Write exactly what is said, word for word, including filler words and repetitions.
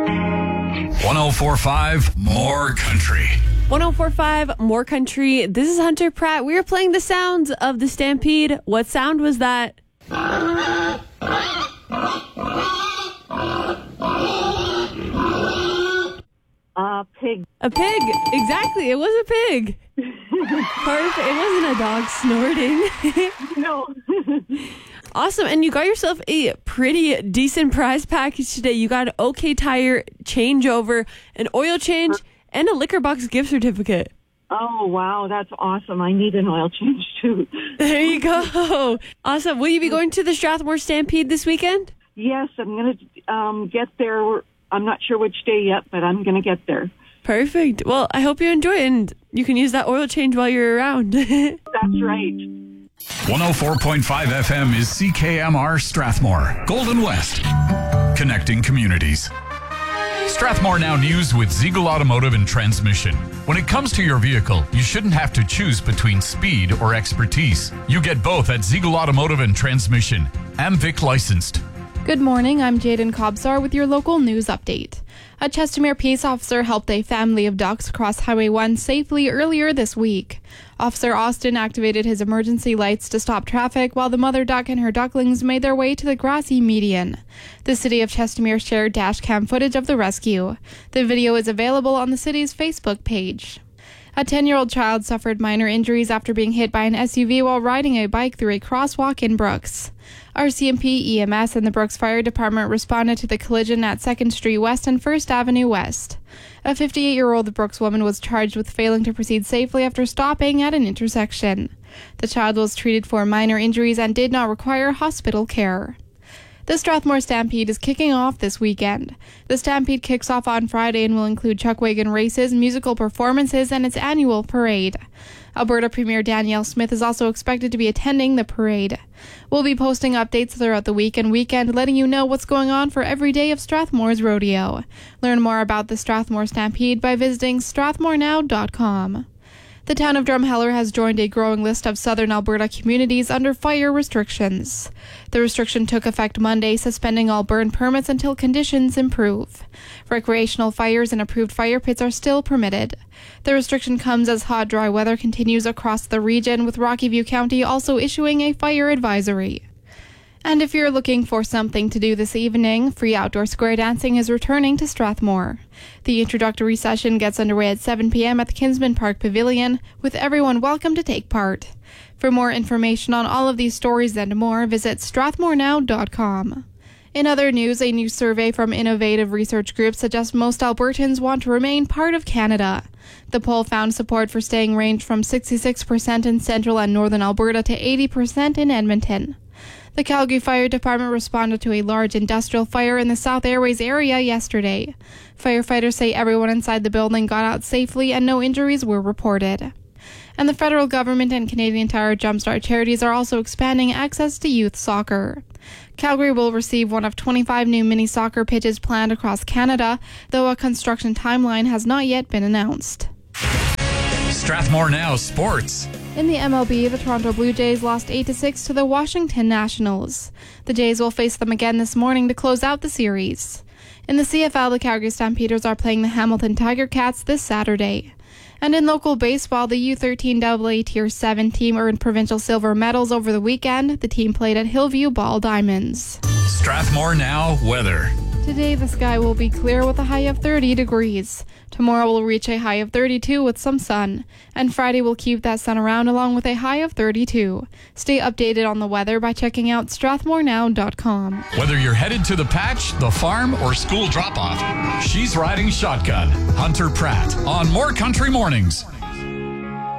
one oh four point five More Country. one oh four point five More Country. This is Hunter Pratt. We are playing the sounds of the Stampede. What sound was that? A pig. A pig. Exactly. It was a pig. Perfect. It wasn't a dog snorting. No. Awesome. And you got yourself a pretty decent prize package today. You got an OK Tire changeover, an oil change, and a Liquor Box gift certificate. Oh, wow. That's awesome. I need an oil change, too. There you go. Awesome. Will you be going to the Strathmore Stampede this weekend? Yes, I'm going to um, get there. I'm not sure which day yet, but I'm going to get there. Perfect. Well, I hope you enjoy it, and you can use that oil change while you're around. That's right. one oh four point five F M is C K M R Strathmore, Golden West, connecting communities. Strathmore Now News with Ziegel Automotive and Transmission. When it comes to your vehicle, you shouldn't have to choose between speed or expertise. You get both at Ziegel Automotive and Transmission. AmVic licensed. Good morning, I'm Jaden Kobsar with your local news update. A Chestermere peace officer helped a family of ducks cross Highway one safely earlier this week. Officer Austin activated his emergency lights to stop traffic while the mother duck and her ducklings made their way to the grassy median. The city of Chestermere shared dash cam footage of the rescue. The video is available on the city's Facebook page. A ten-year-old child suffered minor injuries after being hit by an S U V while riding a bike through a crosswalk in Brooks. R C M P, E M S, and the Brooks Fire Department responded to the collision at second Street West and first Avenue West. A fifty-eight-year-old Brooks woman was charged with failing to proceed safely after stopping at an intersection. The child was treated for minor injuries and did not require hospital care. The Strathmore Stampede is kicking off this weekend. The Stampede kicks off on Friday and will include chuck wagon races, musical performances, and its annual parade. Alberta Premier Danielle Smith is also expected to be attending the parade. We'll be posting updates throughout the week and weekend, letting you know what's going on for every day of Strathmore's rodeo. Learn more about the Strathmore Stampede by visiting strathmore now dot com. The town of Drumheller has joined a growing list of southern Alberta communities under fire restrictions. The restriction took effect Monday, suspending all burn permits until conditions improve. Recreational fires and approved fire pits are still permitted. The restriction comes as hot, dry weather continues across the region, with Rocky View County also issuing a fire advisory. And if you're looking for something to do this evening, free outdoor square dancing is returning to Strathmore. The introductory session gets underway at seven p.m. at the Kinsman Park Pavilion, with everyone welcome to take part. For more information on all of these stories and more, visit strathmore now dot com. In other news, a new survey from Innovative Research Group suggests most Albertans want to remain part of Canada. The poll found support for staying ranged from sixty-six percent in central and northern Alberta to eighty percent in Edmonton. The Calgary Fire Department responded to a large industrial fire in the South Airways area yesterday. Firefighters say everyone inside the building got out safely and no injuries were reported. And the federal government and Canadian Tire Jumpstart charities are also expanding access to youth soccer. Calgary will receive one of twenty-five new mini soccer pitches planned across Canada, though a construction timeline has not yet been announced. Strathmore Now Sports. In the M L B, the Toronto Blue Jays lost eight to six to the Washington Nationals. The Jays will face them again this morning to close out the series. In the C F L, the Calgary Stampeders are playing the Hamilton Tiger Cats this Saturday. And in local baseball, the U thirteen double A Tier seven team earned provincial silver medals over the weekend. The team played at Hillview Ball Diamonds. Strathmore Now weather. Today, the sky will be clear with a high of thirty degrees. Tomorrow will reach a high of thirty-two with some sun. And Friday will keep that sun around along with a high of thirty-two. Stay updated on the weather by checking out strathmore now dot com. Whether you're headed to the patch, the farm, or school drop-off, she's riding shotgun. Hunter Pratt on More Country Mornings.